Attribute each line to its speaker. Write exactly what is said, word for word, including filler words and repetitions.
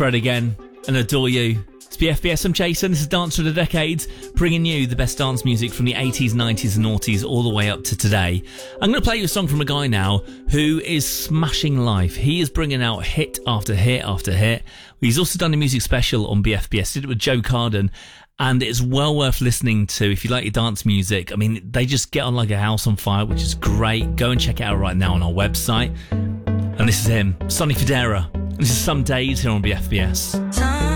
Speaker 1: Fred again and Adore You. It's B F B S, I'm Jason, this is Dance for the Decades, bringing you the best dance music from the eighties, nineties and noughties all the way up to today. I'm going to play you a song from a guy now who is smashing life. He is bringing out hit after hit after hit. He's also done a music special on B F B S, did it with Joe Carden, and it's well worth listening to if you like your dance music. I mean, they just get on like a house on fire, which is great. Go and check it out right now on our website. And this is him, Sonny Fodera. This is Some Days here on B F B S.